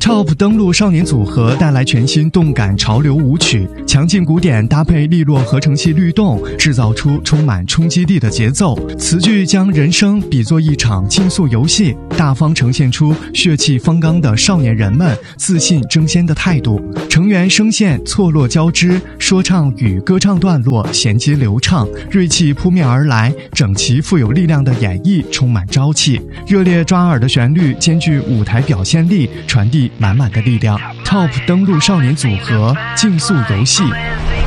Top 登陆少年组合带来全新动感潮流舞曲，强劲鼓点搭配利落合成器律动，制造出充满冲击力的节奏。词句将人生比作一场竞速游戏，大方呈现出血气方刚的少年人们自信争先的态度。成员声线错落交织，说唱与歌唱段落衔接流畅，锐气扑面而来，整齐富有力量的演绎充满朝气，热烈抓耳的旋律兼具舞台表现力，传递满满的力量。Top 登陆少年组合竞速游戏。